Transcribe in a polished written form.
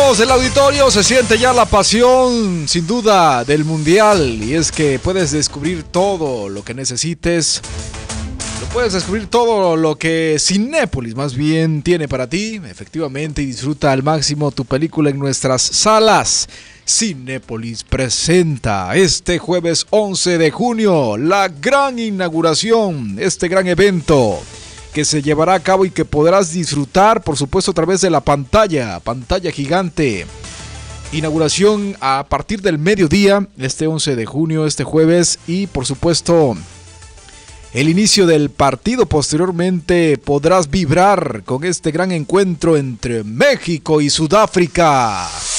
Amigos del auditorio, se siente ya la pasión, sin duda, del Mundial. Y es que puedes descubrir todo lo que necesites. Puedes descubrir todo lo que Cinépolis más bien tiene para ti. Efectivamente, y disfruta al máximo tu película en nuestras salas. Cinépolis presenta este jueves 11 de junio la gran inauguración, este gran evento que se llevará a cabo y que podrás disfrutar, por supuesto, a través de la pantalla gigante. Inauguración a partir del mediodía, este 11 de junio, este jueves, y por supuesto, el inicio del partido. Posteriormente podrás vibrar con este gran encuentro entre México y Sudáfrica.